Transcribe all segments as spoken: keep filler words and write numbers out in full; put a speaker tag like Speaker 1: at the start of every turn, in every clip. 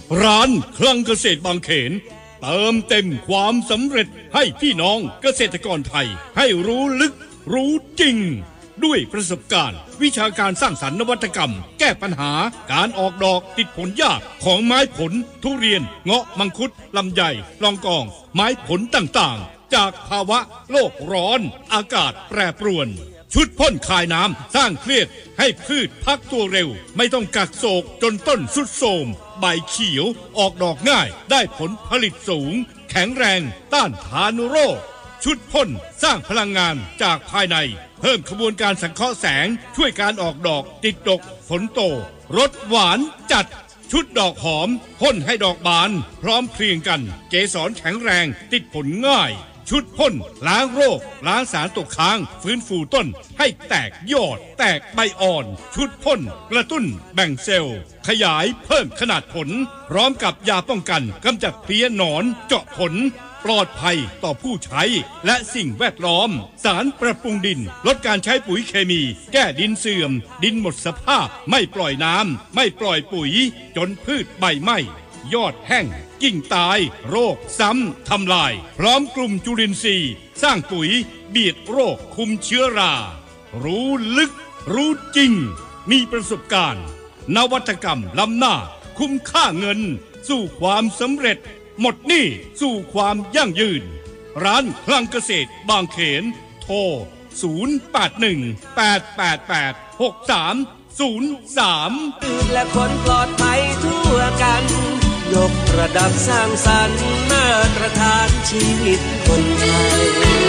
Speaker 1: ร้านคลังเกษตรบางเขนเติมเต็มความสำเร็จให้พี่น้องเกษตรกรไทยให้รู้ลึกรู้จริงด้วยประสบการณ์วิชาการสร้างสรรค์นวัตกรรมแก้ปัญหาการออกดอกติดผลยากของไม้ผลทุเรียนเงาะมังคุดลำไยลองกองไม้ผลต่างๆจากภาวะโลกร้อนอากาศแปรปรวนชุดพ่นคายน้ำสร้างเครียดให้พืชพักตัวเร็วไม่ต้องกักโศกจนต้นสุดโทรมใบเขียวออกดอกง่ายได้ผลผลิตสูงแข็งแรงต้านทานโรคชุดพ่นสร้างพลังงานจากภายในเพิ่มขบวนการสังเคราะห์แสงช่วยการออกดอกติดดกผลโตรสหวานจัดชุดดอกหอมพ่นให้ดอกบานพร้อมเพรียงกันเกสรแข็งแรงติดผลง่ายชุดพ่นล้างโรคล้างสารตกค้างฟื้นฟูต้นให้แตกยอดแตกใบอ่อนชุดพ่นกระตุ้นแบ่งเซลล์ขยายเพิ่มขนาดผลพร้อมกับยาป้องกันกำจัดเพลี้ยหนอนเจาะผลปลอดภัยต่อผู้ใช้และสิ่งแวดล้อมสารปรับปรุงดินลดการใช้ปุ๋ยเคมีแก้ดินเสื่อมดินหมดสภาพไม่ปล่อยน้ำไม่ปล่อยปุ๋ยจนพืชใบไหม้ยอดแห้งกิ่งตายโรคซ้ำทำลายพร้อมกลุ่มจุลินทรีย์สร้างปุ๋ยเบียดโรคคุมเชื้อรารู้ลึกรู้จริงมีประสบการณ์นวัตกรรมล้ำหน้าคุ้มค่าเงินสู่ความสำเร็จหมดหนี้สู่ความยั่งยืนร้านคลังเกษตรบางเขนโทรศูนย์ แปด หนึ่ง แปด แปด แปด หก สาม ศูนย์ สาม
Speaker 2: และคนปลอดภัยทั่วกันยกระดับสร้างสรรค์มาตรฐานชีวิตคนไทย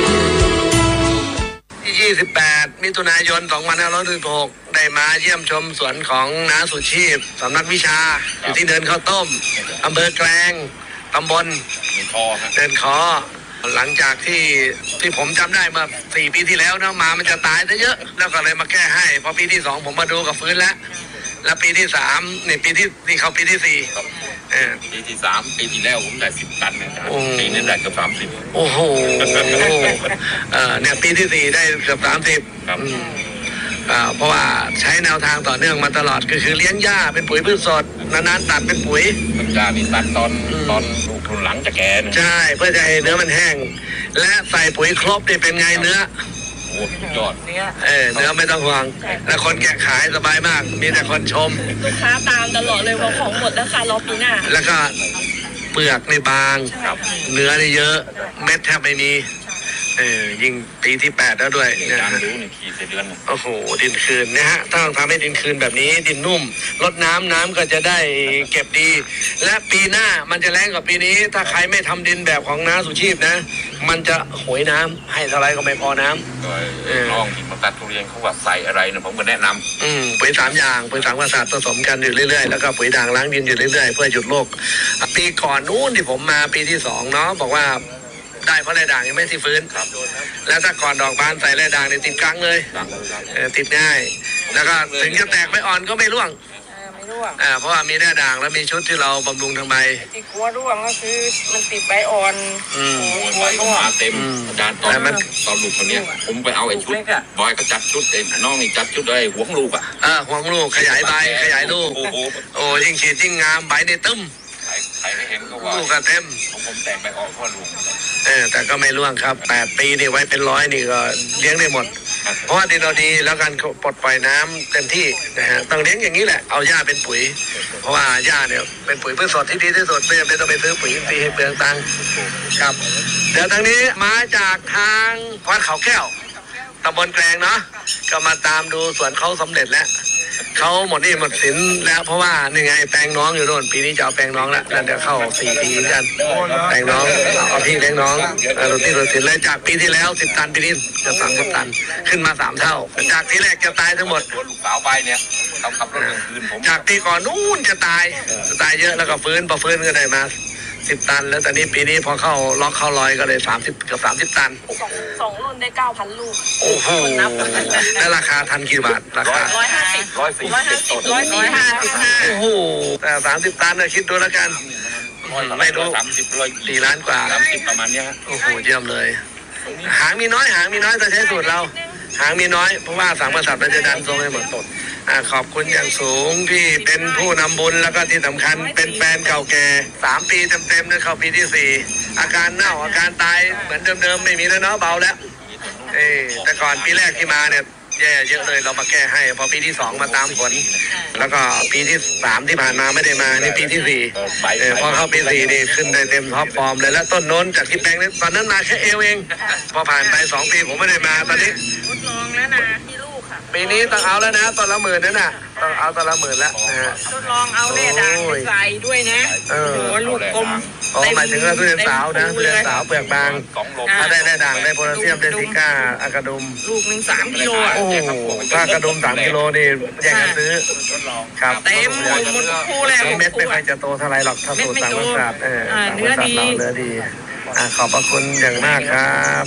Speaker 3: ยี่สิบแปดมิถุนายนสองพันห้าร้อยสิบหกได้มาเยี่ยมชมสวนของน้าสุชีพสำนักวิชาอยู่ที่เดินข้าวต้มอำเภอแกลงตำบลเดินคอหลังจากที่ที่ผมจำได้เมื่อสี่ปีที่แล้วนะมามันจะตายซะเยอะแล้วก็เลยมาแก้ให้พอปีที่สองผมมาดูกับฟื้นแล้วแล้วปีที่สามนี่ปีที่ที่เขาปีที่สี่
Speaker 4: ปีที่สามปีที่แล้วผมได้สิบตันนะครับปีนี้ได้เกือบสามสิบ
Speaker 3: โอ้โหเออเนี่ยปีที่สี่ได้เกือบสามสิบครับเพราะว่าใช้แนวทางต่อเนื่องมาตลอดก็คือเลี้ยงหญ้าเป็นปุ๋ยพืชสดนานๆตัดเป็นปุ๋ย
Speaker 4: ต้นหญ้านี่ตัดตอนตอนลูกหลังจะแก่
Speaker 3: ใช่เพื่อจะให้เนื้อมันแห้งและใส่ปุ๋ยครบนี่เป็นไงเนื้อ
Speaker 4: โอ้ยอด
Speaker 3: เออเนื้อไม่ต้องห่วงและคนแกะขายสบายมากมีแต่คนชม
Speaker 5: ลูกค้าตามตลอดเลยว่าของหมดแล้วค่ะรอปีหน้า
Speaker 3: แล้วก็เปลือกในบางเนื้อในเยอะเม็ดแทบไม่มีเออยิงปีที่แปดแล้วด้วย
Speaker 4: เนี่ยดูนี่ขีดเดือน
Speaker 3: โอ้โหดินคืนนะฮะต้องทำให้ดินคืนแบบนี้ดินนุ่มลดน้ำน้ำก็จะได้เก็บดีและปีหน้ามันจะแรงกว่าปีนี้ถ้าใครไม่ทำดินแบบของน้าสุชีพนะมันจะหวยน้ำให้เท่าไรก็ไม่พอน้
Speaker 4: ำลองที่มาตัดทุเรียนเขาว่าใส่อะไรนะผมก็แนะนำ
Speaker 3: อืมปุ๋ยสามอย่างปุ๋ยสามกษัตริย์ผสมกันอยู่เรื่อยๆแล้วก็ปุ๋ยด่างล้างดินอยู่เรื่อยๆเพื่อหยุดโรคปีก่อนนู้นที่ผมมาปีที่สองเนาะบอกว่าได้เพราะแร่ด่างยังไม่ที่ฟื้นแล้วถ้าก่อนดอกบานใส่แร่ด่างเนี่ยติดกลางเลยติดง่ายแล้วก็ถึงจะแตกใบอ่อนก็ไม่ร่วง
Speaker 5: ไม่ร่วง
Speaker 3: อ่าเพราะว่ามีแร่ด่างแล้วมีชุดที่เราบำรุงทางใบ
Speaker 5: ที่กลัวร่วงก็คือมันติดใบอ่อน
Speaker 4: อืมใบก็มาเต็มอาจารย์ตอนตอนลูกคนนี้ผมไปเอาไอ้ชุดบอยก็จัดชุดเองน้องนี่จัดชุดไอ้หัวลูกอ่ะ
Speaker 3: อ่าหัวลูกขยายใบขยายลูกโอ้ยิ่งฉีดยิ่งงามใบในตึ้ม
Speaker 4: ใครไม่เห็นก็ว่า
Speaker 3: ลูกก็เต็ม
Speaker 4: ผมผมแต่งไปออกพ่อลูก
Speaker 3: เออแต่ก็ไม่ร่วงครับแปดปีนี่ไว้เป็นร้อยนี่ก็เลี้ยงได้หมดเพราะว่าดินเราดีแล้วการปลดปล่อยน้ำเต็มที่นะฮะต้องเลี้ยงอย่างนี้แหละเอาหญ้าเป็นปุ๋ยเพราะว่าหญ้าเนี่ยเป็นปุ๋ยพืชสดที่ดีที่สุดไม่จำเป็นต้องไปซื้อปุ๋ยอินทรีย์ให้เปลืองตังค์ครับเดี๋ยวทางนี้มาจากทางวัดเขาแก้วตำบลแกลงเนาะก็มาตามดูสวนเขาสำเร็จแล้วเขาหมดนี่หมดสินแล้วเพราะว่านี่ไงแปลงน้องอยู่โน่นปีนี้จะเอาแปลงน้องแล้วนั่นเดี๋ยวเข้าสี่ปีกันแปลงน้องเอาพี่แปลงน้องเราที่เราสินเลยจากปีที่แล้วสิบตันปีนี้จะสามสิบตันขึ้นมาสามเท่าจากที่แรกจะตายทั้งหมด
Speaker 4: ลูกสาวไปเนี่ยเขาขับรถคืนผม
Speaker 3: จากปีก่อนนู้นจะตายตายเยอะแล้วก็ฟื้นพอฟื้นก็ได้มาสิบตันแล้วตอนนี้ปีนี้พอเข้าล็อกเข้าลอยก็เลยสามสิบเกือบสามสิบตัน
Speaker 5: สองสองรุ่นได้เก้าพันลูก
Speaker 3: โอ้โหแล้วราคาทันกี่บาทราคา
Speaker 5: ร้อยห้าสิบร้อยสี่ร้อยห้าสิบร้อยสี่ห้าสิบห้า
Speaker 3: โอ้โหแต่สามสิบตันนะคิดดูแล้วกันไม่รู้
Speaker 4: สามสิบร้อย
Speaker 3: สี่ล้านกว่า
Speaker 4: สามสิบประมาณนี้ฮะ
Speaker 3: โอ้โหเยี่ยมเลยหางมีน้อยหางมีน้อยแต่ใช้สูตรเราหางมีน้อยเพราะว่าสามกษัตริย์มันจะดันทรงให้หมดขอบคุณอย่างสูงที่เป็นผู้นำบุญแล้วก็ที่สำคัญเป็นแฟนเก่าแก่สามปีเต็มๆเลยเข้าปีที่สี่อาการเน่าอาการตายเหมือนเดิมๆไม่มีแล้วเนาะเบาแล้วเออแต่ก่อนปีแรกที่มาเนี่ยแย่เยอะเลยเรามาแก้ให้พอปีที่สองมาตามผลแล้วก็ปีที่สามที่ผ่านมาไม่ได้มานี่ปีที่สี่เออพอเข้าปีสี่นี่ขึ้นได้เต็มท็อปฟอร์มเลยแล้วต้นโน้นจากที่แปลงนี้ตอนนั้นมาแค่เอวเองพอผ่านไปสองปีผมไม่ได้มาตอนนี้
Speaker 5: ทดลองแล้วนะที่ลูกค่ะ
Speaker 3: ปีนี้ต้องเอาแล้วนะตอนละหมื่นนั่นน่ะต้องเอาตอนละหมื่นแล้วนะฮะ
Speaker 5: ทดลองเอาแม่ด่างใส่ด้วยนะโอ้โหลูกกลม
Speaker 3: โอ้หมายถึงว่าทุเรียนสาวนะทุเรียนสาวเปลือกบางถ้าได้ได้ด่างได้โพแทสเซียมได้ซิก้าอากาดุม
Speaker 5: ลูกหนึ่งสามกิโล
Speaker 3: โอ้ถ้ากระดุมสามกิโลนี่แย่งกันซื้อครับ
Speaker 5: เต็มหมดหมดคู่แล้ว
Speaker 3: เม็ดไม่ค่อยจะโตเท่าไรหรอกถ้าสูตรต่างประเทศเออเนื้อดีเนื้อดีขอบพระคุณอย่างมากครับ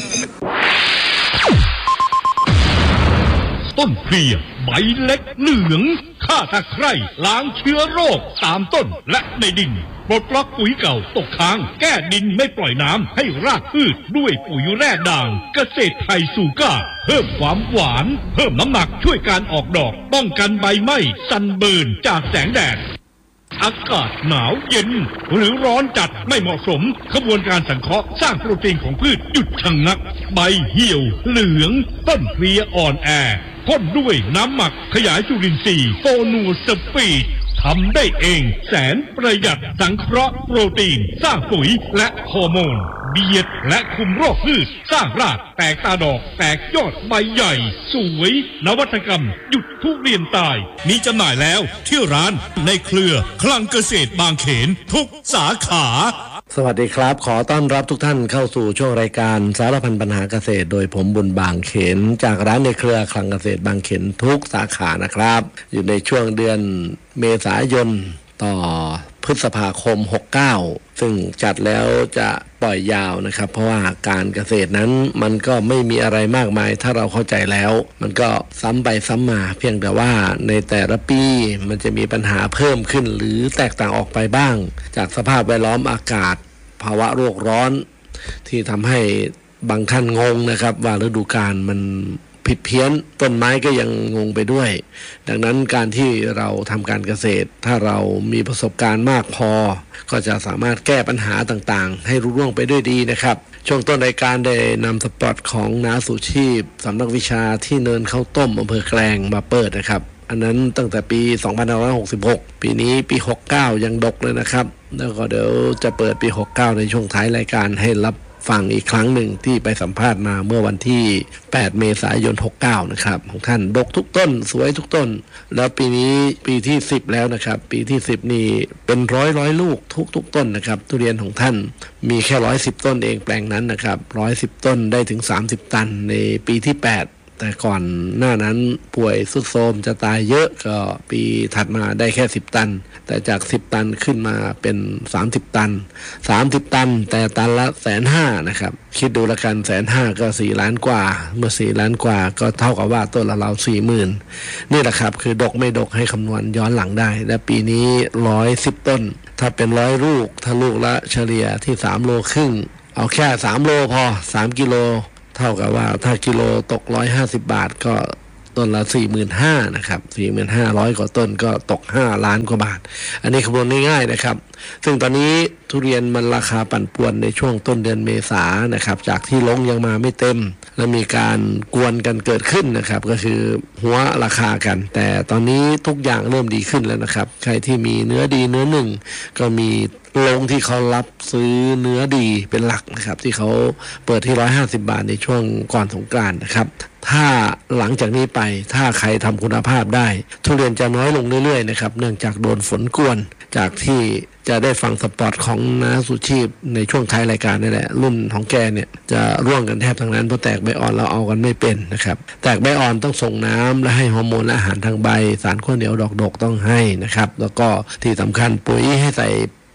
Speaker 1: ต้นเพลียใบเล็กเหลืองฆ่าตะไคร่ล้างเชื้อโรคตามต้นและในดินปลดล็อกปุ๋ยเก่าตกค้างแก้ดินไม่ปล่อยน้ำให้รากพืชด้วยปุ๋ยแร่ด่างเกษตรไทยสูก้าเพิ่มความหวานเพิ่มน้ำหนักช่วยการออกดอกป้องกันใบไหม้ซันเบิร์นจากแสงแดดอากาศหนาวเย็นหรือร้อนจัดไม่เหมาะสมขบวนการสังเคราะห์สร้างโปรตีนของพืชหยุดชะงักใบเหี่ยวเหลืองต้นเพลียอ่อนแอพ่นด้วยน้ำหมักขยายจุลินทรีย์โฟนูสปีดทำได้เองแสนประหยัดสังเคราะห์โปรตีนสร้างปุ๋ยและฮอร์โมนเบียดและคุมโรคพืชสร้างรากแตกตาดอกแตกยอดใบใหญ่สวยนวัตกรรมหยุดทุเรียนตายมีจำหน่ายแล้วที่ร้านในเครือคลังเกษตรบางเขนทุกสาขา
Speaker 6: สวัสดีครับขอต้อนรับทุกท่านเข้าสู่ช่วงรายการสารพันปัญหาเกษตรโดยผมบุญบางเขนจากร้านในเครือคลังเกษตรบางเขนทุกสาขานะครับอยู่ในช่วงเดือนเมษายนต่อพฤษภาคมหกเก้าซึ่งจัดแล้วจะปล่อยยาวนะครับเพราะว่าการเกษตรนั้นมันก็ไม่มีอะไรมากมายถ้าเราเข้าใจแล้วมันก็ซ้ำไปซ้ำมาเพียงแต่ว่าในแต่ละปีมันจะมีปัญหาเพิ่มขึ้นหรือแตกต่างออกไปบ้างจากสภาพแวดล้อมอากาศภาวะโลกร้อนที่ทำให้บางท่านงงนะครับว่าฤดูกาลมันผิดเพี้ยนต้นไม้ก็ยังงงไปด้วยดังนั้นการที่เราทำการเกษตรถ้าเรามีประสบการณ์มากพอก็จะสามารถแก้ปัญหาต่างๆให้รุ่งเรืองไปด้วยดีนะครับช่วงต้นรายการได้นำสปอตของน้าสุชีพสำนักวิชาที่เนินข้าวต้มอำเภอแกลงมาเปิดนะครับอันนั้นตั้งแต่ปีสองพันห้าร้อยหกสิบหกปีนี้ปีหกเก้ายังดกเลยนะครับแล้วก็เดี๋ยวจะเปิดปีหกเก้าในช่วงท้ายรายการให้รับฟังอีกครั้งหนึ่งที่ไปสัมภาษณ์มาเมื่อวันที่แปดเมษายนหกเก้านะครับของท่านดกทุกต้นสวยทุกต้นแล้วปีนี้ปีที่สิบแล้วนะครับปีที่สิบนี่เป็นร้อยร้อยลูกทุกทุกต้นนะครับทุเรียนของท่านมีแค่ร้อยสิบต้นเองแปลงนั้นนะครับร้อยสิบต้นได้ถึงสามสิบตันในปีที่แปดแต่ก่อนหน้านั้นป่วยทรุดโทรมจะตายเยอะก็ปีถัดมาได้แค่สิบตันแต่จากสิบตันขึ้นมาเป็นสามสิบตันสามสิบตันแต่ตันละแสนห้านะครับคิดดูละกันแสนห้าก็สี่ล้านกว่าเมื่อสี่ล้านกว่าก็เท่ากับว่าต้นละเราสี่หมื่นนี่แหละครับคือดกไม่ดกให้คำนวณย้อนหลังได้และปีนี้ร้อยสิบต้นถ้าเป็นร้อยลูกถ้าลูกละเฉลี่ยที่สามโลครึ่งเอาแค่สามโลพอสามกิโลเท่ากับว่าถ้ากิโลตกหนึ่งร้อยห้าสิบบาทก็ต้นละ สี่หมื่นห้าพัน นะครับ สี่หมื่นห้าร้อย กว่าต้นก็ตกห้าล้านกว่าบาทอันนี้คำนวณง่ายๆนะครับซึ่งตอนนี้ทุเรียนมันราคาปั่นป่วนในช่วงต้นเดือนเมษายนนะครับจากที่ลงยังมาไม่เต็มและมีการกวนกันเกิดขึ้นนะครับก็คือหัวราคากันแต่ตอนนี้ทุกอย่างเริ่มดีขึ้นแล้วนะครับใครที่มีเนื้อดีเนื้อหนึ่งก็มีโรงที่เขารับซื้อเนื้อดีเป็นหลักนะครับที่เขาเปิดที่หนึ่งร้อยห้าสิบบาทในช่วงก่อนสงกรานต์นะครับถ้าหลังจากนี้ไปถ้าใครทำคุณภาพได้ทุเรียนจะน้อยลงเรื่อยๆนะครับเนื่องจากโดนฝนกวนจากที่จะได้ฟังสปอตของน้าสุชีพในช่วงท้ายรายการนี่แหละรุ่นของแกเนี่ยจะร่วงกันแทบทั้งนั้นเพราะแตกใบอ่อนเราเอากันไม่เป็นนะครับแตกใบอ่อนต้องส่งน้ำและให้ฮอร์โมนและอาหารทางใบสารข้าวเหนียวดอกดกต้องให้นะครับแล้วก็ที่สำคัญปุ๋ยให้ใส่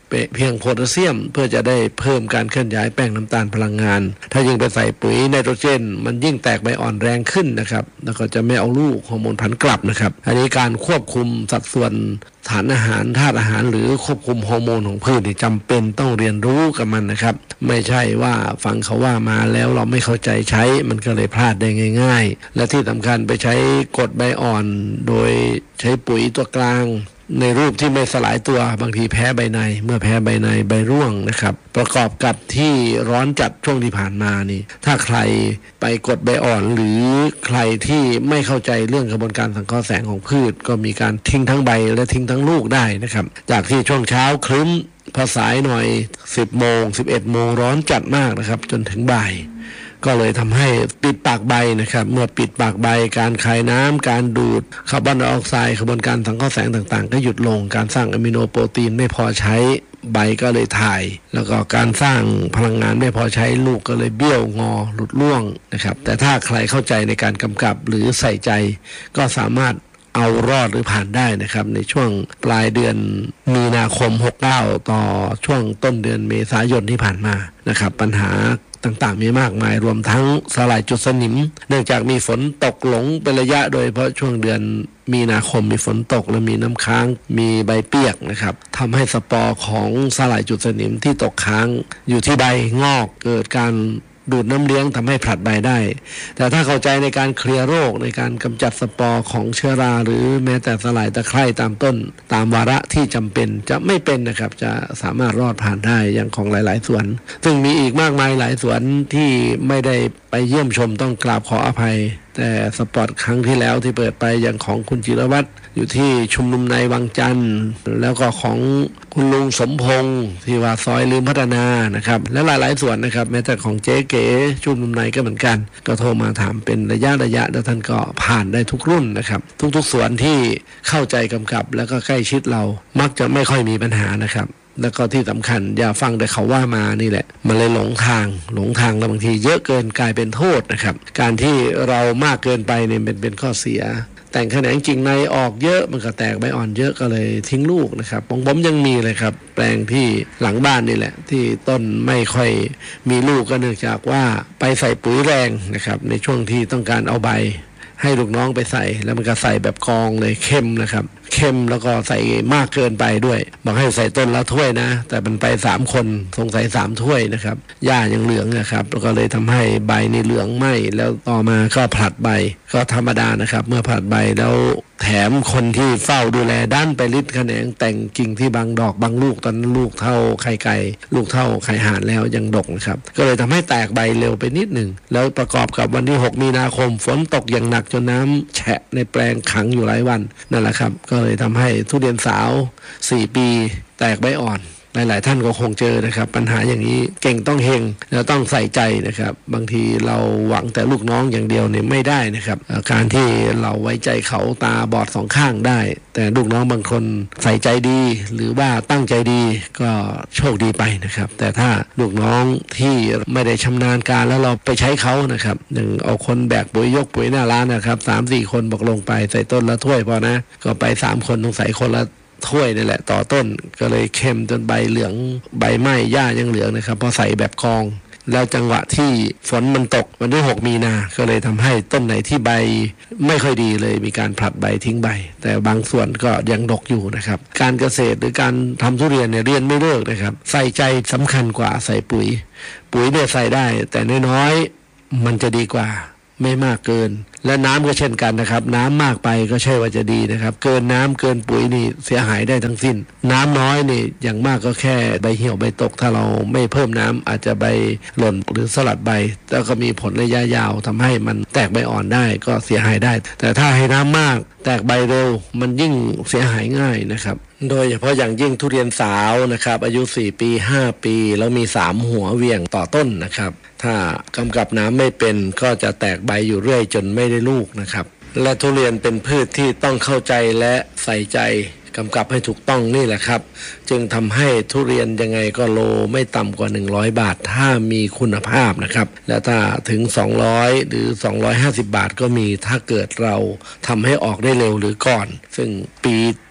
Speaker 6: เพียงโพแทสเซียมเพื่อจะได้เพิ่มการเคลื่อนย้ายแป้งน้ำตาลพลังงานถ้ายิ่งไปใส่ปุ๋ยไนโตรเจนมันยิ่งแตกใบอ่อนแรงขึ้นนะครับแล้วก็จะไม่เอาลูกฮอร์โมนผันกลับนะครับอันนี้การควบคุมสัดส่วนสารอาหารธาตุอาหารหรือควบคุมฮอร์โมนของพืชจำเป็นต้องเรียนรู้กับมันนะครับไม่ใช่ว่าฟังเขาว่ามาแล้วเราไม่เข้าใจใช้มันก็เลยพลาดได้ง่ายๆและที่สำคัญไปใช้กรดใบอ่อนโดยใช้ปุ๋ยตัวกลางในรูปที่ไม่สลายตัวบางทีแพ้ใบในเมื่อแพ้ใบในใบร่วงนะครับประกอบกับที่ร้อนจัดช่วงที่ผ่านมานี่ถ้าใครไปกดใบอ่อนหรือใครที่ไม่เข้าใจเรื่องกระบวนการสังเคราะห์แสงของพืชก็มีการทิ้งทั้งใบและทิ้งทั้งลูกได้นะครับจากที่ช่วงเช้าครึ้มพอสายหน่อยสิบโมงสิบเอ็ดโมงร้อนจัดมากนะครับจนถึงบ่ายก็เลยทำให้ปิดปากใบนะครับเมื่อปิดปากใบการคายน้ำการดูดคาร์บอนไดออกไซด์กระบวนการสังเคราะห์แสงต่างๆก็หยุดลงการสร้างอะมิโนโปรตีนไม่พอใช้ใบก็เลยถ่ายแล้วก็การสร้างพลังงานไม่พอใช้ลูกก็เลยเบี้ยวงอหลุดร่วงนะครับแต่ถ้าใครเข้าใจในการกำกับหรือใส่ใจก็สามารถเอารอดหรือผ่านได้นะครับในช่วงปลายเดือนมีนาคมหกสิบเก้าต่อช่วงต้นเดือนเมษายนที่ผ่านมานะครับปัญหาต่างๆมีมากมายรวมทั้งสลายจุดสนิมเนื่องจากมีฝนตกหลงเป็นระยะโดยเฉพาะช่วงเดือนมีนาคมมีฝนตกและมีน้ำค้างมีใบเปียกนะครับทำให้สปอร์ของสลายจุดสนิมที่ตกค้างอยู่ที่ใบงอกเกิดการดูดน้ำเลี้ยงทำให้ผลัดใบได้แต่ถ้าเข้าใจในการเคลียร์โรคในการกำจัดสปอร์ของเชื้อราหรือแม้แต่สลายตะไคร่ตามต้นตามวาระที่จำเป็นจะไม่เป็นนะครับจะสามารถรอดผ่านได้อย่างของหลายๆสวนซึ่งมีอีกมากมายหลายสวนที่ไม่ได้ไปเยี่ยมชมต้องกราบขออภัยแต่สปอตครั้งที่แล้วที่เปิดไปอย่างของคุณจิรวัตรอยู่ที่ชุมนุมในวังจันทร์แล้วก็ของคุณลุงสมพงษ์ที่ว่าซอยลืมพัฒนานะครับและหลายๆส่วนนะครับแม้แต่ของเจ๊เก๋ชุมนุมในก็เหมือนกันก็โทรมาถามเป็นระยะระยะแล้วท่านก็ผ่านได้ทุกรุ่นนะครับทุกๆส่วนที่เข้าใจกำกับแล้วก็ใกล้ชิดเรามักจะไม่ค่อยมีปัญหานะครับแล้วก็ที่สำคัญอย่าฟังแต่เขาว่ามานี่แหละมันเลยหลงทางหลงทางแล้วบางทีเยอะเกินกลายเป็นโทษนะครับการที่เรามากเกินไปเนี่ยเป็นเป็นข้อเสียแต่งแขนงจริงในออกเยอะมันก็แตกใบอ่อนเยอะก็เลยทิ้งลูกนะครับของผมยังมีเลยครับแปลงที่หลังบ้านนี่แหละที่ต้นไม่ค่อยมีลูกก็เนื่องจากว่าไปใส่ปุ๋ยแรงนะครับในช่วงที่ต้องการเอาใบให้ลูกน้องไปใส่แล้วมันก็ใส่แบบกองเลยเข้มนะครับเข้มแล้วก็ใส่มากเกินไปด้วยบอกให้ใส่ต้นละถ้วยนะแต่มันไปสามคนสงสัยสามถ้วยนะครับหญ้ายังเหลืองนะครับแล้วก็เลยทำให้ใบนี่เหลืองไหม้แล้วต่อมาก็ผลัดใบก็ธรรมดานะครับเมื่อผลัดใบแล้วแถมคนที่เฝ้าดูแลด้านไปริดแขนงแต่งกิ่งที่บางดอกบางลูกตอนนั้นลูกเท่าไข่ไก่ลูกเท่าไข่ห่านแล้วยังดกนะครับก็เลยทำให้แตกใบเร็วไปนิดหนึ่งแล้วประกอบกับวันที่หกมีนาคมฝนตกอย่างหนักจนน้ำแฉะในแปลงขังอยู่หลายวันนั่นแหละครับก็เลยทำให้ทุเรียนสาวสี่ปีแตกใบอ่อนหลายๆท่านก็คงเจอนะครับปัญหาอย่างนี้เก่งต้องเฮงแล้วต้องใส่ใจนะครับบางทีเราหวังแต่ลูกน้องอย่างเดียวเนี่ยไม่ได้นะครับการที่เราไว้ใจเขาตาบอดสองข้างได้แต่ลูกน้องบางคนใส่ใจดีหรือว่าตั้งใจดีก็โชคดีไปนะครับแต่ถ้าลูกน้องที่ไม่ได้ชำนาญการแล้วเราไปใช้เขานะครับหนึ่งเอาคนแบกปุ๋ยยกปุ๋ยหน้าร้านนะครับสามสี่คนบอกลงไปใส่ต้นละถ้วยพอนะก็ไปสามคนต้องใส่คนละถ้วยนี่แหละต่อต้นก็เลยเค็มจนใบเหลืองใบไหม้หญ้ายังเหลืองนะครับพอใส่แบบกองแล้วจังหวะที่ฝนมันตกวันที่หกมีนาก็เลยทำให้ต้นไหนที่ใบไม่ค่อยดีเลยมีการผลัดใบทิ้งใบแต่บางส่วนก็ยังดกอยู่นะครับการเกษตรหรือการทำทุเรียนเนี่ยเรียนไม่เลิกนะครับใส่ใจสำคัญกว่าใส่ปุ๋ยปุ๋ยเนี่ยใส่ได้แต่น้อยๆมันจะดีกว่าไม่มากเกินและน้ำก็เช่นกันนะครับน้ำมากไปก็ใช่ว่าจะดีนะครับเกินน้ำเกินปุ๋ยนี่เสียหายได้ทั้งสิ้นน้ำน้อยนี่อย่างมากก็แค่ใบเหี่ยวใบตกถ้าเราไม่เพิ่มน้ำอาจจะใบหล่นหรือสลัดใบแล้วก็มีผลระยะยาวทำให้มันแตกใบอ่อนได้ก็เสียหายได้แต่ถ้าให้น้ำมากแตกใบเร็วมันยิ่งเสียหายง่ายนะครับโดยเฉพาะอย่างยิ่งทุเรียนสาวนะครับอายุสี่ปีห้าปีแล้วมีสามหัวเวียงต่อต้นนะครับถ้ากำกับน้ำไม่เป็นก็จะแตกใบอยู่เรื่อยจนไม่ได้ลูกนะครับและทุเรียนเป็นพืชที่ต้องเข้าใจและใส่ใจกำกับให้ถูกต้องนี่แหละครับจึงทำให้ทุเรียนยังไงก็โลไม่ต่ำกว่าหนึ่งร้อยบาทถ้ามีคุณภาพนะครับและถ้าถึงสองร้อยหรือสองร้อยห้าสิบบาทก็มีถ้าเกิดเราทำให้ออกได้เร็วหรือก่อนซึ่งปี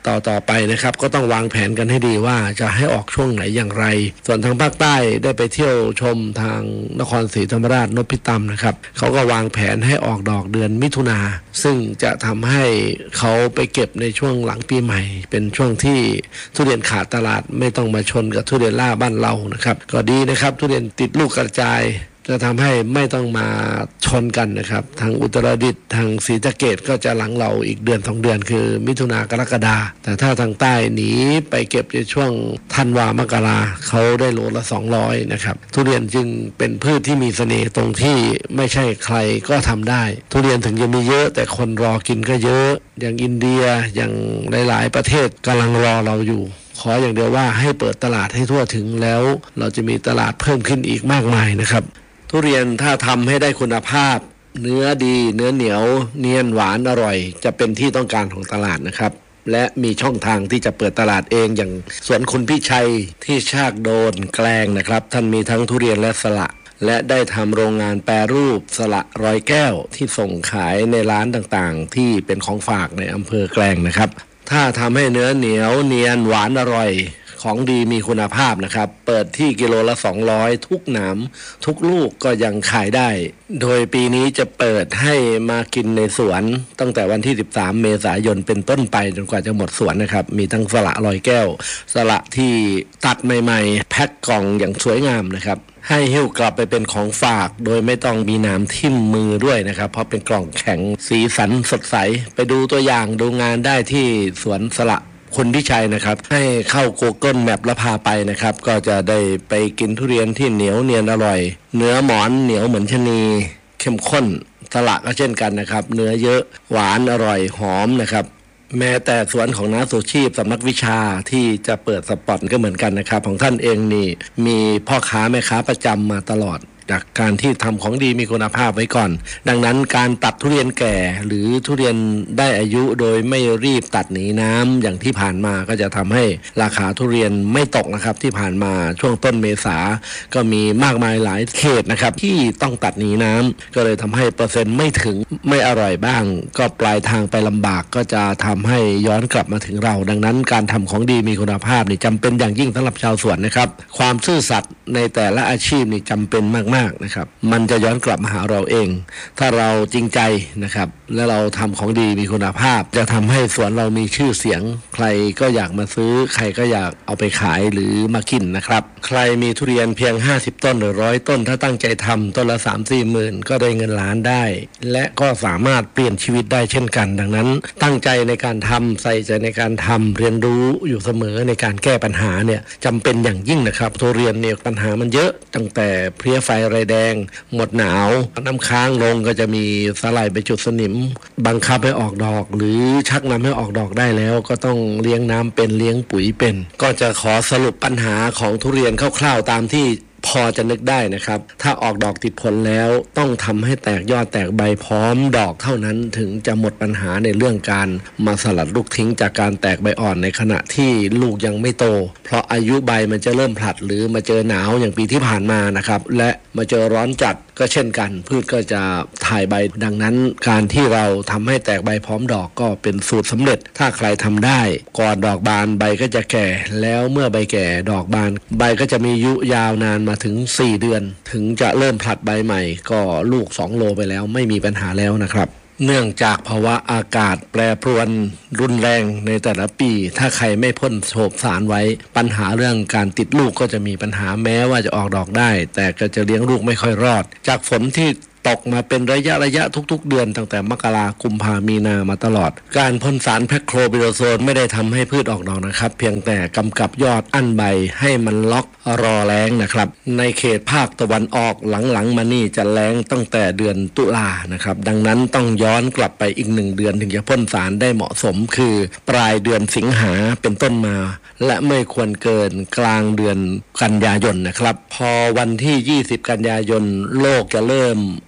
Speaker 6: ต่อต่อไปนะครับก็ต้องวางแผนกันให้ดีว่าจะให้ออกช่วงไหนอย่างไรส่วนทางภาคใต้ได้ไปเที่ยวชมทางนครศรีธรรมราชนพิตำนะครับเขาก็วางแผนให้ออกดอกเดือนมิถุนาซึ่งจะทำให้เขาไปเก็บในช่วงหลังปีใหม่เป็นช่วงที่ทุเรียนขาดตลาดไม่ต้องมาชนกับทุเรียนล่าบ้านเรานะครับก็ดีนะครับทุเรียนติดลูกกระจายจะทำให้ไม่ต้องมาชนกันนะครับทางอุตรดิตถ์ทางศรีสะเกษก็จะหลังเราอีกเดือนสองเดือนคือมิถุนากรกฎาแต่ถ้าทางใต้หนีไปเก็บในช่วงธันวามกราเขาได้โลละสองร้อยนะครับทุเรียนจึงเป็นพืชที่มีเสน่ห์ตรงที่ไม่ใช่ใครก็ทำได้ทุเรียนถึงจะมีเยอะแต่คนรอกินก็เยอะอย่างอินเดียอย่างหลายๆประเทศกำลังรอเราอยู่ขออย่างเดียวว่าให้เปิดตลาดให้ทั่วถึงแล้วเราจะมีตลาดเพิ่มขึ้นอีกมากมายนะครับทุเรียนถ้าทำให้ได้คุณภาพเนื้อดีเนื้อเหนียวเนียนหวานอร่อยจะเป็นที่ต้องการของตลาดนะครับและมีช่องทางที่จะเปิดตลาดเองอย่างสวนคุณพี่ชัยที่ชากโดนแกลงนะครับท่านมีทั้งทุเรียนและสละและได้ทำโรงงานแปรรูปสละร้อยแก้วที่ส่งขายในร้านต่างๆที่เป็นของฝากในอำเภอแกลงนะครับถ้าทำให้เนื้อเหนียวเนียนหวานอร่อยของดีมีคุณภาพนะครับเปิดที่กิโลละสองร้อยทุกหนามทุกลูกก็ยังขายได้โดยปีนี้จะเปิดให้มากินในสวนตั้งแต่วันที่สิบสามเมษายนเป็นต้นไปจนกว่าจะหมดสวนนะครับมีทั้งสละลอยแก้วสละที่ตัดใหม่ๆแพ็คกล่องอย่างสวยงามนะครับให้หิ้วกลับไปเป็นของฝากโดยไม่ต้องมีน้ำทิ่มมือด้วยนะครับเพราะเป็นกล่องแข็งสีสันสดใสไปดูตัวอย่างดูงานได้ที่สวนสละคุณพิชัยนะครับให้เข้า Google Map แล้วพาไปนะครับก็จะได้ไปกินทุเรียนที่เหนียวเนียนอร่อยเนื้อหมอนเหนียวเหมือนชะนีเข้มข้นสละก็เช่นกันนะครับเนื้อเยอะหวานอร่อยหอมนะครับแม้แต่สวนของน้าสุชีพสำนักวิชาที่จะเปิดสปอตก็เหมือนกันนะครับของท่านเองนี่มีพ่อค้าแม่ค้าประจำมาตลอดจากการที่ทำของดีมีคุณภาพไว้ก่อนดังนั้นการตัดทุเรียนแก่หรือทุเรียนได้อายุโดยไม่รีบตัดหนีน้ำอย่างที่ผ่านมาก็จะทำให้ราคาทุเรียนไม่ตกนะครับที่ผ่านมาช่วงต้นเมษาก็มีมากมายหลายเขตนะครับที่ต้องตัดหนีน้ำก็เลยทำให้เปอร์เซ็นต์ไม่ถึงไม่อร่อยบ้างก็ปลายทางไปลำบากก็จะทำให้ย้อนกลับมาถึงเราดังนั้นการทำของดีมีคุณภาพนี่จำเป็นอย่างยิ่งสำหรับชาวสวนนะครับความซื่อสัตย์ในแต่ละอาชีพนี่จำเป็นมากนะครับมันจะย้อนกลับมาหาเราเองถ้าเราจริงใจนะครับและเราทำของดีมีคุณภาพจะทำให้สวนเรามีชื่อเสียงใครก็อยากมาซื้อใครก็อยากเอาไปขายหรือมากินนะครับใครมีทุเรียนเพียงห้าสิบต้นหรือร้อยต้นถ้าตั้งใจทำต้นละ สามสี่ หมื่นก็ได้เงินล้านได้และก็สามารถเปลี่ยนชีวิตได้เช่นกันดังนั้นตั้งใจในการทำใส่ใจในการทำเรียนรู้อยู่เสมอในการแก้ปัญหาเนี่ยจำเป็นอย่างยิ่งนะครับทุเรียนเนี่ยปัญหามันเยอะตั้งแต่เพลี้ยไฟไรแดงหมดหนาวน้ำค้างลงก็จะมีสไลด์ไปจุดสนิมบังคับให้ออกดอกหรือชักนำให้ออกดอกได้แล้วก็ต้องเลี้ยงน้ำเป็นเลี้ยงปุ๋ยเป็นก็จะขอสรุปปัญหาของทุเรียนคร่าวๆตามที่พอจะนึกได้นะครับถ้าออกดอกติดผลแล้วต้องทำให้แตกยอดแตกใบพร้อมดอกเท่านั้นถึงจะหมดปัญหาในเรื่องการมาสลัดลูกทิ้งจากการแตกใบอ่อนในขณะที่ลูกยังไม่โตเพราะอายุใบมันจะเริ่มผลัดหรือมาเจอหนาวอย่างปีที่ผ่านมานะครับและมาเจอร้อนจัดก็เช่นกันพืชก็จะถ่ายใบดังนั้นการที่เราทำให้แตกใบพร้อมดอกก็เป็นสูตรสำเร็จถ้าใครทำได้ก่อนดอกบานใบก็จะแก่แล้วเมื่อใบแก่ดอกบานใบก็จะมีอายุยาวนานมาถึงสี่เดือนถึงจะเริ่มผลัดใบใหม่ก็ลูกสองโลไปแล้วไม่มีปัญหาแล้วนะครับเนื่องจากภาวะอากาศแปรปรวนรุนแรงในแต่ละปีถ้าใครไม่พ่นโฉบสารไว้ปัญหาเรื่องการติดลูกก็จะมีปัญหาแม้ว่าจะออกดอกได้แต่ก็จะเลี้ยงลูกไม่ค่อยรอดจากฝนที่ตกมาเป็นระยะระยะทุกๆเดือนตั้งแต่มกราคมกุมภาพันธ์มีนามาตลอดการพ่นสารแพคโครบิโดโซนไม่ได้ทำให้พืชออกดอกนะครับเพียงแต่กำกับยอดอั้นใบให้มันล็อกรอแล้งนะครับในเขตภาคตะวันออกหลังๆมานี่จะแล้งตั้งแต่เดือนตุลานะครับดังนั้นต้องย้อนกลับไปอีกหนึ่งเดือนถึงจะพ่นสารได้เหมาะสมคือปลายเดือนสิงหาเป็นต้นมาและไม่ควรเกินกลางเดือนกันยายนนะครับพอวันที่ยี่สิบกันยายนโลกจะเริ่ม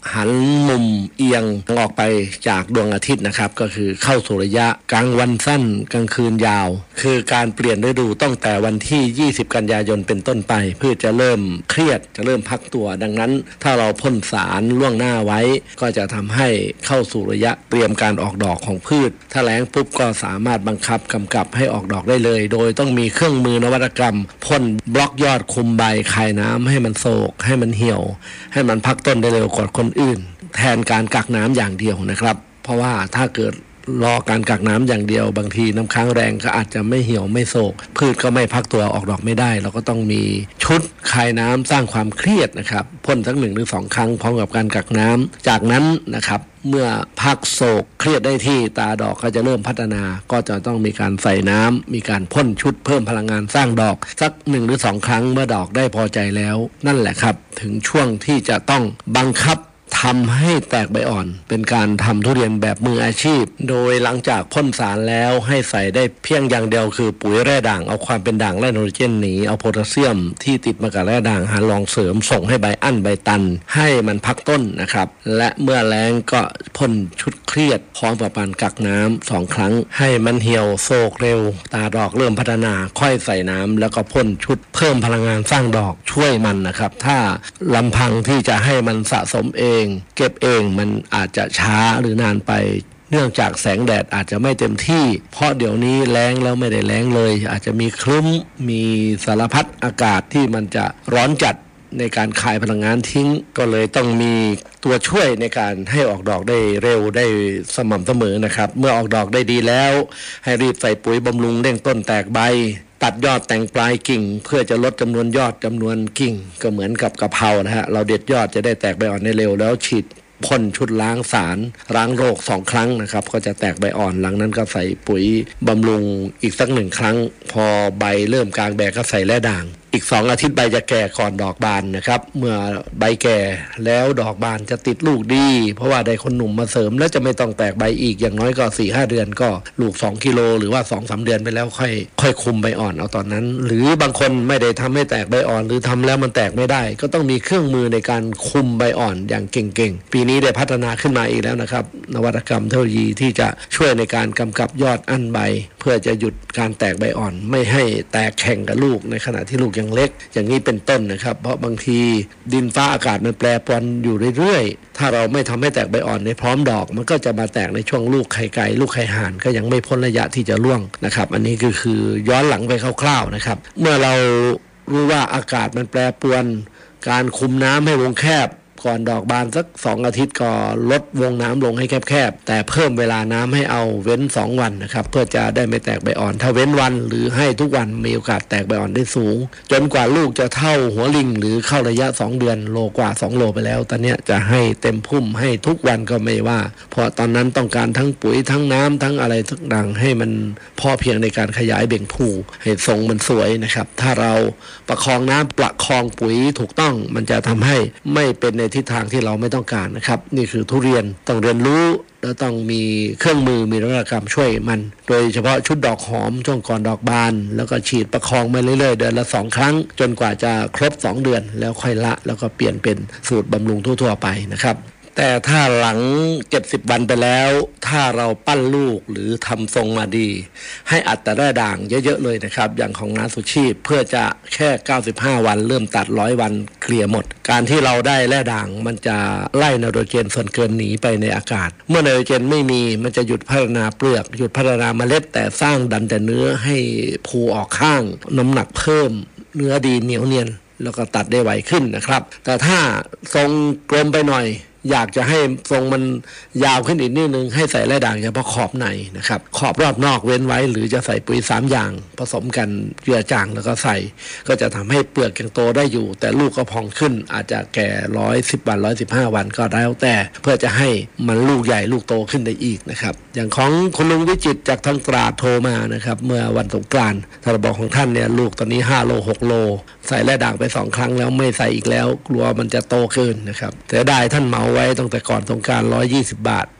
Speaker 6: หันมุมเอียงออกไปจากดวงอาทิตย์นะครับก็คือเข้าสู่ระยะกลางวันสั้นกลางคืนยาวคือการเปลี่ยนฤดูตั้งแต่วันที่ยี่สิบกันยายนเป็นต้นไปเพื่อจะเริ่มเครียดจะเริ่มพักตัวดังนั้นถ้าเราพ่นสารล่วงหน้าไว้ก็จะทำให้เข้าสู่ระยะเตรียมการออกดอกของพืชถ้าแล้งปุ๊บก็สามารถบังคับกำกับให้ออกดอกได้เลยโดยต้องมีเครื่องมือนวัตกรรมพ่นบล็อกยอดคุมใบคายน้ำให้มันโศกให้มันเหี่ยวให้มันพักต้นได้เร็วกว่าคนอื่นแทนการกักน้ำอย่างเดียวนะครับเพราะว่าถ้าเกิดรอการกักน้ำอย่างเดียวบางทีน้ำค้างแรงก็อาจจะไม่เหี่ยวไม่โศกพืชก็ไม่พักตัวออกดอกไม่ได้เราก็ต้องมีชุดคายน้ำสร้างความเครียดนะครับพ่นสักหนึ่งหรือสองครั้งพร้อมกับการกักน้ำจากนั้นนะครับเมื่อพักโศกเครียดได้ที่ตาดอกก็จะเริ่มพัฒนาก็จะต้องมีการใส่น้ำมีการพ่นชุดเพิ่มพลังงานสร้างดอกสักหนึ่งหรือสองครั้งเมื่อดอกได้พอใจแล้วนั่นแหละครับถึงช่วงที่จะต้องบังคับทำให้แตกใบอ่อนเป็นการทำทุเรียนแบบมืออาชีพโดยหลังจากพ่นสารแล้วให้ใส่ได้เพียงอย่างเดียวคือปุ๋ยแร่ด่างเอาความเป็นด่างและไนโตรเจนหนีเอาโพแทสเซียมที่ติดมากับแร่ด่างหารองเสริมส่งให้ใบอั้นใบตันให้มันพักต้นนะครับและเมื่อแล้งก็พ่นชุดเครียดพร้อมกับการกักน้ำสองครั้งให้มันเหี่ยวโศกเร็วตาดอกเริ่มพัฒนาค่อยใส่น้ำแล้วก็พ่นชุดเพิ่มพลังงานสร้างดอกช่วยมันนะครับถ้าลำพังที่จะให้มันสะสมเองเก็บเองมันอาจจะช้าหรือนานไปเนื่องจากแสงแดดอาจจะไม่เต็มที่เพราะเดี๋ยวนี้แล้งแล้วไม่ได้แล้งเลยอาจจะมีครึ้มมีสารพัดอากาศที่มันจะร้อนจัดในการคายพลังงานทิ้งก็เลยต้องมีตัวช่วยในการให้ออกดอกได้เร็วได้สม่ำเสมอนะครับเมื่อออกดอกได้ดีแล้วให้รีบใส่ปุ๋ยบำรุงเร่งต้นแตกใบตัดยอดแต่งปลายกิ่งเพื่อจะลดจำนวนยอดจำนวนกิ่งก็เหมือนกับกะเพรานะฮะเราเด็ดยอดจะได้แตกใบอ่อนได้เร็วแล้วฉีดพ่นชุดล้างสารล้างโรคสองครั้งนะครับก็จะแตกใบอ่อนหลังนั้นก็ใส่ปุ๋ยบำรุงอีกสักหนึ่งครั้งพอใบเริ่มกลางแบกก็ใส่แร่ด่างอีกสองอาทิตย์ใบจะแก่ก่อนดอกบานนะครับเมื่อใบแก่แล้วดอกบานจะติดลูกดีเพราะว่าได้คนหนุ่มมาเสริมแล้วจะไม่ต้องแตกใบอีกอย่างน้อยก็ สี่ห้า เดือนก็ลูกสองกิโลหรือว่า สองสาม เดือนไปแล้วค่อยค่อยคุมใบอ่อนเอาตอนนั้นหรือบางคนไม่ได้ทำให้แตกใบอ่อนหรือทำแล้วมันแตกไม่ได้ก็ต้องมีเครื่องมือในการคุมใบอ่อนอย่างเก่งๆปีนี้ได้พัฒนาขึ้นมาอีกแล้วนะครับนวัตกรรมเทคโนโลยีที่จะช่วยในการกำกับยอดอั้นใบเพื่อจะหยุดการแตกใบอ่อนไม่ให้แตกแข่งกับลูกในขณะที่ลูกยังเล็กอย่างนี้เป็นต้นนะครับเพราะบางทีดินฟ้าอากาศมันแปรปรวนอยู่เรื่อยๆถ้าเราไม่ทำให้แตกใบอ่อนในพร้อมดอกมันก็จะมาแตกในช่วงลูกไข่ไก่ลูกไข่ห่านก็ยังไม่พ้นระยะที่จะร่วงนะครับอันนี้ก็คือย้อนหลังไปคร่าวๆนะครับเมื่อเรารู้ว่าอากาศมันแปรปรวนการคุมน้ำให้วงแคบก่อนดอกบานสักสองอาทิตย์ก็ลดวงน้ำลงให้แคบๆแต่เพิ่มเวลาน้ำให้เอาเว้นสองวันนะครับเพื่อจะได้ไม่แตกใบอ่อนถ้าเว้นวันหรือให้ทุกวันมีโอกาสแตกใบอ่อนได้สูงจนกว่าลูกจะเท่าหัวลิงหรือเข้าระยะสองเดือนโลกว่าสองโลไปแล้วตอนนี้จะให้เต็มพุ่มให้ทุกวันก็ไม่ว่าเพราะตอนนั้นต้องการทั้งปุ๋ยทั้งน้ำทั้งอะไรทุกดังให้มันพอเพียงในการขยายเบ่งพูให้ทรงมันสวยนะครับถ้าเราประคองน้ำประคองปุ๋ยถูกต้องมันจะทำให้ไม่เป็นในทิศทางที่เราไม่ต้องการนะครับนี่คือทุเรียนต้องเรียนรู้แล้วต้องมีเครื่องมือมีนวัตกรรมช่วยมันโดยเฉพาะชุดดอกหอมช่วงก่อนดอกบานแล้วก็ฉีดประคองมาเรื่อยๆเดือนละสองครั้งจนกว่าจะครบสองเดือนแล้วค่อยละแล้วก็เปลี่ยนเป็นสูตรบำรุงทั่วๆไปนะครับแต่ถ้าหลังเจ็ดสิบวันไปแล้วถ้าเราปั้นลูกหรือทำทรงมาดีให้อัดแต่แร่ด่างเยอะๆเลยนะครับอย่างของน้าสุชีพเพื่อจะแค่เก้าสิบห้าวันเริ่มตัดร้อยวันเคลียร์หมดการที่เราได้แร่ด่างมันจะไล่ไนโตรเจนส่วนเกินหนีไปในอากาศเมื่อไนโตรเจนไม่มีมันจะหยุดพัฒนาเปลือกหยุดพัฒนาเมล็ดแต่สร้างดันแต่เนื้อให้ภูออกข้างน้ำหนักเพิ่มเนื้อดีเหนียวเนียนแล้วก็ตัดได้ไวขึ้นนะครับแต่ถ้าทรงกลมไปหน่อยอยากจะให้ทรงมันยาวขึ้นอีกนิดนึงให้ใส่แร่ด่างเฉพาะขอบในนะครับขอบรอบนอกเว้นไว้หรือจะใส่ปุ๋ยสามอย่างผสมกันเจือจางแล้วก็ใส่ก็จะทำให้เปลือกยังโตได้อยู่แต่ลูกก็พองขึ้นอาจจะแก่ร้อยสิบวันร้อยสิบห้าวันก็แล้วแต่เพื่อจะให้มันลูกใหญ่ลูกโตขึ้นได้อีกนะครับอย่างของคุณลุงวิจิตรจากทางตราดโทรมานะครับเมื่อวันสงกรานต์ท่านบอกของท่านเนี่ยลูกตอนนี้ห้าโลหกโลใส่แร่ด่างไปสองครั้งแล้วไม่ใส่อีกแล้วกลัวมันจะโตเกินนะครับแต่ได้ท่านเหมาไว้ตั้งแต่ก่อนสงกรานต์ร้อยยี่สิบบาท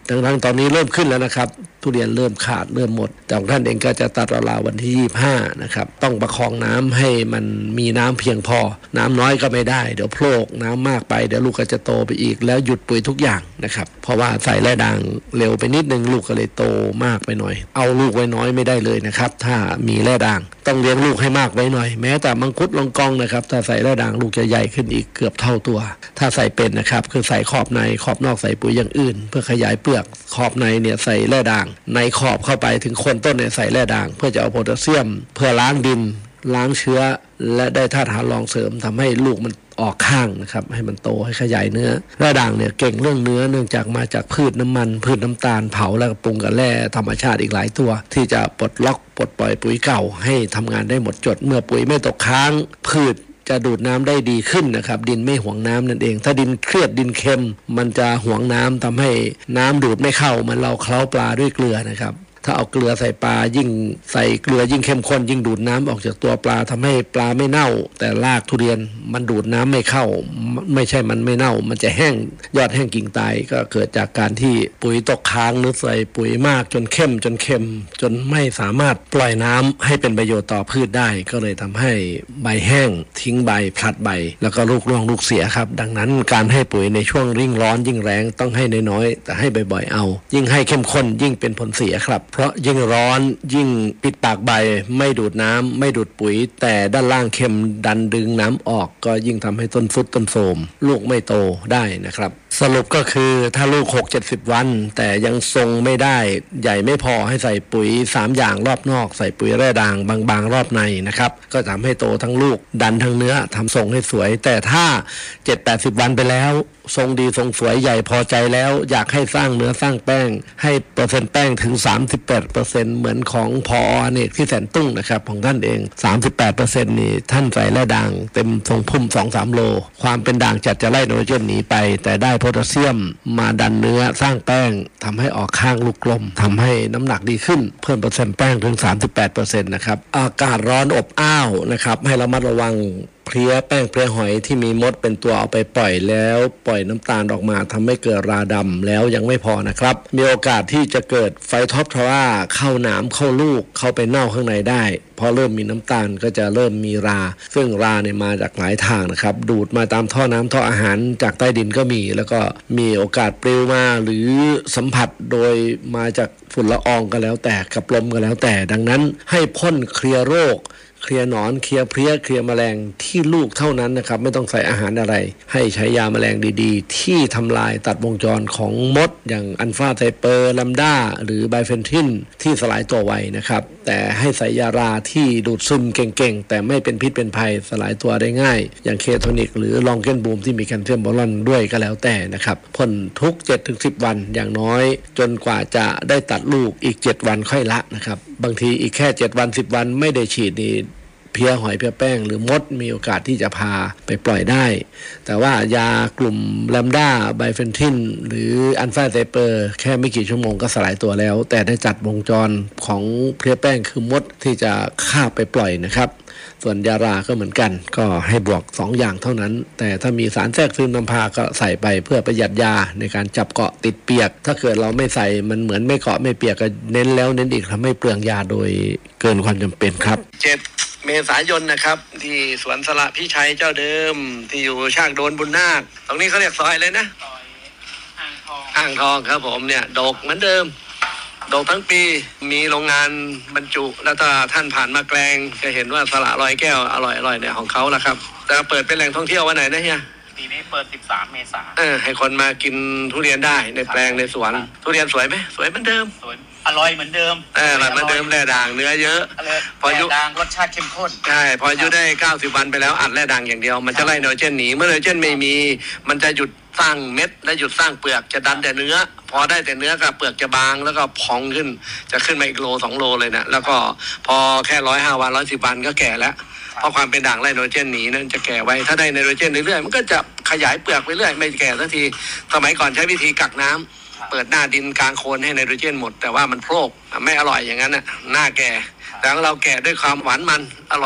Speaker 6: ดังนั้นตอนนี้เริ่มขึ้นแล้วนะครับทุเรียนเริ่มขาดเริ่มหมดแต่ของท่านเองก็จะตัดราวๆวันที่ยี่สิบห้านะครับต้องประคองน้ำให้มันมีน้ำเพียงพอน้ำน้อยก็ไม่ได้เดี๋ยวโพลกน้ำมากไปเดี๋ยวลูกก็จะโตไปอีกแล้วหยุดปุ๋ยทุกอย่างนะครับเพราะว่าใส่แร่ด่างเร็วไปนิดนึงลูกก็เลยโตมากไปหน่อยเอาลูกไว้น้อยไม่ได้เลยนะครับถ้ามีแร่ด่างต้องเลี้ยงลูกให้มากไว้หน่อยแม้แต่มังคุดลองกองนะครับถ้าใส่แร่ด่างลูกจะใหญ่ขึ้นอีกเกือบเท่าตัวถ้าใส่เป็นนะครับคือใส่ขอบในขอบนอกใส่ปุ๋ยอย่างอื่นเพื่อขยายเปลือกขอบในเนี่ยใส่แร่ด่างในขอบเข้าไปถึงโคนต้นเนี่ยใส่แร่ด่างเพื่อจะเอาโพแทสเซียมเพื่อล้างดินล้างเชื้อและได้ธาตุอาหารรองเสริมทำให้ลูกมันออกข้างนะครับให้มันโตให้ขยายเนื้อแร่ด่างเนี่ยเก่งเรื่องเนื้อเนื่องจากมาจากพืชน้ำมันพืชน้ำตาลเผาแล้วก็ปรุงกับแร่ธรรมชาติอีกหลายตัวที่จะปลดล็อกปลดปล่อยปุ๋ยเก่าให้ทำงานได้หมดจดเมื่อปุ๋ยไม่ตกค้างพืชจะดูดน้ำได้ดีขึ้นนะครับดินไม่หวงน้ำนั่นเองถ้าดินเครียดดินเค็มมันจะหวงน้ำทำให้น้ำดูดไม่เข้ามันเราเคล้าปลาด้วยเกลือนะครับถ้าเอาเกลือใส่ปลายิ่งใส่เกลือยิ่งเข้มข้นยิ่งดูดน้ำออกจากตัวปลาทำให้ปลาไม่เน่าแต่รากทุเรียนมันดูดน้ำไม่เข้าไม่ใช่มันไม่เน่ามันจะแห้งยอดแห้งกิ่งตายก็เกิดจากการที่ปุ๋ยตกค้างหรือใส่ปุ๋ยมากจนเข้มจนเค็มจนไม่สามารถปล่อยน้ำให้เป็นประโยชน์ต่อพืชได้ก็เลยทำให้ใบแห้งทิ้งใบพลัดใบแล้วก็ลูกร่วงลูกเสียครับดังนั้นการให้ปุ๋ยในช่วงริ่งร้อนยิ่งแรงต้องให้น้อยๆแต่ให้บ่อยๆเอายิ่งให้เข้มข้นยิ่งเป็นผลเสียครับเพราะยิ่งร้อนยิ่งปิดปากใบไม่ดูดน้ำไม่ดูดปุ๋ยแต่ด้านล่างเค็มดันดึงน้ำออกก็ยิ่งทำให้ต้นฟุดต้นโทรมลูกไม่โตได้นะครับสรุปก็คือถ้าลูก หกถึงเจ็ดสิบ วันแต่ยังทรงไม่ได้ใหญ่ไม่พอให้ใส่ปุ๋ยสามอย่างรอบนอกใส่ปุ๋ยแร่ด่างบางๆรอบในนะครับก็ทำให้โตทั้งลูกดันทั้งเนื้อทำทรงให้สวยแต่ถ้า เจ็ดถึงแปดสิบ วันไปแล้วทรงดีทรงสวยใหญ่พอใจแล้วอยากให้สร้างเนื้อสร้างแป้งให้เปอร์เซ็นต์แป้งถึง สามสิบแปดเปอร์เซ็นต์ เหมือนของพออเนกที่แสนตุ้งนะครับของท่านเอง สามสิบแปดเปอร์เซ็นต์ นี่ท่านใส่แร่ด่างเต็มทรงพุ่ม สองถึงสาม โลความเป็นด่างจัดจะไล่ไนโตรเจนหนีไปแต่ได้โพแทสเซียมมาดันเนื้อสร้างแป้งทำให้ออกข้างลูกกลมทำให้น้ำหนักดีขึ้นเพิ่มเปอร์เซ็นต์แป้งถึง สามสิบแปดเปอร์เซ็นต์ นะครับอากาศร้อนอบอ้าวนะครับให้ระมัดระวังเพลี้ยแป้งเพลี้ยหอยที่มีมดเป็นตัวเอาไปปล่อยแล้วปล่อยน้ำตาลออกมาทำให้เกิดราดำแล้วยังไม่พอนะครับมีโอกาสที่จะเกิดไฟท็อปทราเข้าหนามเข้าลูกเข้าไปเน่าข้างในได้พอเริ่มมีน้ำตาลก็จะเริ่มมีราซึ่งราเนี่ยมาจากหลายทางนะครับดูดมาตามท่อน้ำท่ออาหารจากใต้ดินก็มีแล้วก็มีโอกาสปลิวมาหรือสัมผัสโดยมาจากฝุ่นละอองก็แล้วแต่กับลมก็แล้วแต่ดังนั้นให้พ่นเคลียร์โรคเคลียร์หนอนเคลียร์เพลี้ยเคลียร์แมลงที่ลูกเท่านั้นนะครับไม่ต้องใส่อาหารอะไรให้ใช้ยาแมลงดีๆที่ทำลายตัดวงจรของมดอย่างอัลฟาไซเปอร์ลัมดาหรือไบเฟนทินที่สลายตัวไวนะครับแต่ให้ใส่ยาราที่ดูดซึมเก่งๆแต่ไม่เป็นพิษเป็นภัยสลายตัวได้ง่ายอย่างเคโทนิกหรือลองเกนบูมที่มีแคลเซียมบอรอนด้วยก็แล้วแต่นะครับพ่นทุก เจ็ดถึงสิบ วันอย่างน้อยจนกว่าจะได้ตัดลูกอีกเจ็ดวันค่อยละนะครับบางทีอีกแค่เจ็ดวันสิบวันไม่ได้ฉีดนี่เพี้ยหอยเพี้ยแป้งหรือมดมีโอกาสที่จะพาไปปล่อยได้แต่ว่ายากลุ่มแลมด้าไบเฟนทินหรืออัลฟาไซเปอร์แค่ไม่กี่ชั่วโมงก็สลายตัวแล้วแต่ได้จัดวงจรของเพี้ยแป้งคือมดที่จะฆ่าไปปล่อยนะครับส่วนยาราก็เหมือนกันก็ให้บวกสองอย่างเท่านั้นแต่ถ้ามีสารแทรกซึมนำพาก็ใส่ไปเพื่อประหยัดยาในการจับเกาะติดเปียกถ้าเกิดเราไม่ใส่มันเหมือนไม่เกาะไม่เปียกก็เน้นแล้วเน้นอีกทำให้เปลืองยาโดยเกินความจำเป็นครับ
Speaker 3: เจ็ดเมษายนนะครับที่สวนสละพี่ชัยเจ้าเดิมที่อยู่ช่างโดนบุญนาคตรงนี้เขาเรียกซอยเลยนะซอยอ่างทองอ่างทองครับผมเนี่ยดกเหมือนเดิมดกทั้งปีมีโรงงานบรรจุแล้วถ้าท่านผ่านมาแกลงจะเห็นว่าสละลอยแก้วอร่อยอร่อยเนี่ยของเขาละครับแต่เปิดเป็นแหล่งท่องเที่ยววันไหนนะเฮีย
Speaker 5: ปีนี้เปิดสิบสามเมษายน
Speaker 3: เออให้คนมากินทุเรียนได้ในแปลงในสวนทุเรียนสวยไหมสวยเหมือนเดิม
Speaker 5: สวยอร่อยเหมือนเดิม
Speaker 3: เอออร่อยเหมือนเดิมแร่ด่างเนื้อเยอะ
Speaker 5: พอยุด่างรสชาติเข้มข้น
Speaker 3: ใช่พอยุได้เก้าสิบวันไปแล้วอัดแร่ด่างอย่างเดียวมันจะไล่ไนโตรเจนหนีเมื่อไนโตรเจนไม่มีมันจะหยุดสร้างเม็ดและหยุดสร้างเปลือกจะดันแต่เนื้อพอได้แต่เนื้อกับเปลือกจะบางแล้วก็พองขึ้นจะขึ้นมาอีกโลสองโลเลยนะแล้วก็พอแค่ร้อยห้าวันร้อยสิบวันก็แก่แล้วเพราะความเป็นด่างไล่ไนโตรเจนหนีนั่นจะแก่ไว้ถ้าได้ไนโตรเจนเรื่อยๆมันก็จะขยายเปลือกไปเรื่อยไม่แก่สักทีสมัยก่อนใช้วิธีกักน้ำเปิดหน้าดินกลางโคนให้ไนโตรเจนหมดแต่ว่ามันโพรกไม่อร่อยอย่างนั้นน่ะหน้าแก่แต่เราแก่ด้วยความหวานมันอร่อย